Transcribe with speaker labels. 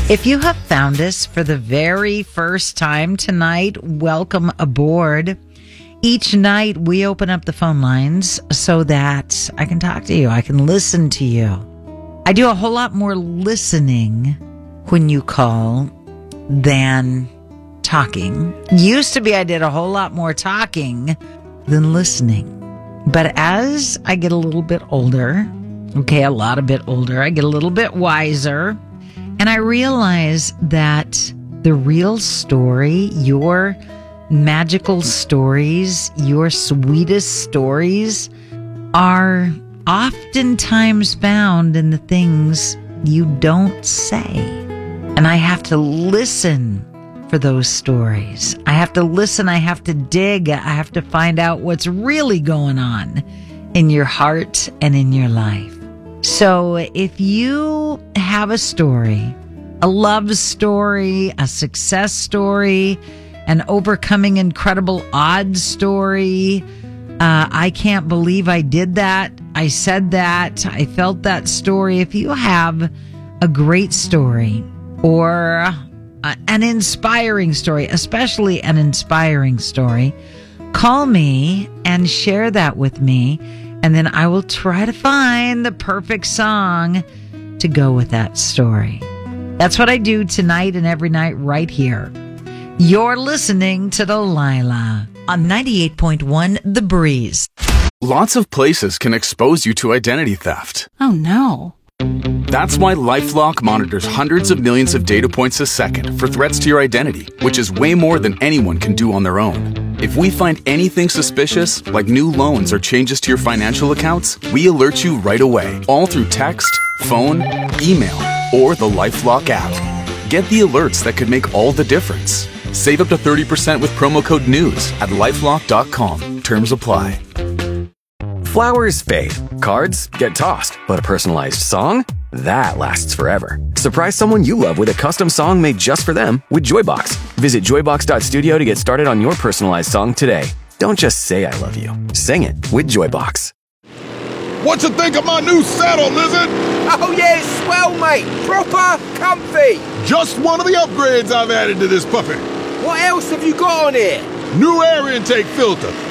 Speaker 1: If you have found us for the very first time tonight, welcome aboard. Each night we open up the phone lines so that I can talk to you. I can listen to you. I do a whole lot more listening when you call than talking. Used to be I did a whole lot more talking than listening. But as I get a little bit older, a lot a bit older, I get a little bit wiser. And I realize that the real story, your magical stories, your sweetest stories are oftentimes found in the things you don't say. And I have to listen for those stories. I have to listen. I have to dig. I have to find out what's really going on in your heart and in your life. So if you have a story, a love story, a success story, an overcoming incredible odds story, I can't believe I did that, I said that, I felt that story. If you have a great story or an inspiring story, especially an inspiring story, call me and share that with me. And then I will try to find the perfect song to go with that story. That's what I do tonight and every night right here. You're listening to Delilah on 98.1 The Breeze.
Speaker 2: Lots of places can expose you to identity theft.
Speaker 3: Oh, no.
Speaker 2: That's why LifeLock monitors hundreds of millions of data points a second for threats to your identity, which is way more than anyone can do on their own. If we find anything suspicious, like new loans or changes to your financial accounts, we alert you right away, all through text, phone, email, or the LifeLock app. Get the alerts that could make all the difference. Save up to 30% with promo code NEWS at LifeLock.com. Terms apply.
Speaker 4: Flowers fade, cards get tossed, but a personalized song? That lasts forever. Surprise someone you love with a custom song made just for them with Joybox. Visit joybox.studio to get started on your personalized song today. Don't just say I love you. Sing it with Joybox.
Speaker 5: What you think of my new saddle, Lizard?
Speaker 6: Oh yeah, it's swell, mate. Proper comfy.
Speaker 5: Just one of the upgrades I've added to this puppy.
Speaker 6: What else have you got on it?
Speaker 5: New air intake filter.